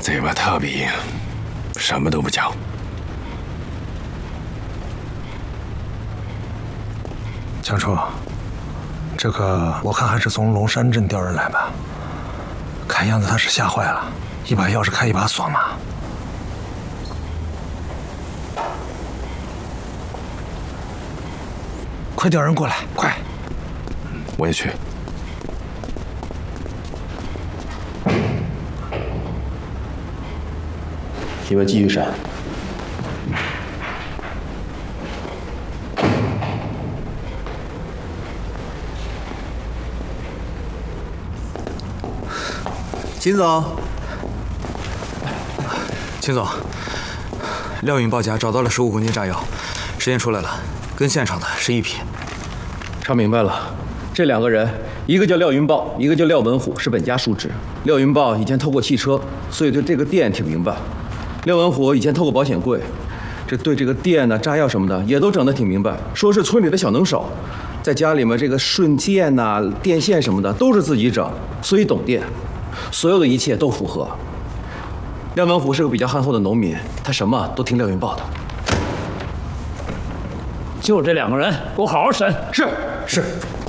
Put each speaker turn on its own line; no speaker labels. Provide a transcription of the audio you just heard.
嘴巴特别硬，什么都不讲。
江初，这个我看还是从龙山镇调人来吧。看样子他是吓坏了，一把钥匙开一把锁嘛。快调人过来，快！
我也去。
你们继续审。
秦总，秦总，廖云豹家找到了15公斤炸药，实验出来了，跟现场的是一批。
查明白了，这2个人，一个叫廖云豹，一个叫廖文虎，是本家叔侄。廖云豹以前偷过汽车，所以对这个店挺明白。廖文虎以前偷过保险柜，对这个店呢、炸药什么的也都整得挺明白。说是村里的小能手，在家里面这个顺电呐、电线什么的都是自己整，所以懂电。所有的一切都符合。廖文虎是个比较憨厚的农民，他什么都听廖云豹的。
就这2个人，给我好好审。
是。
是。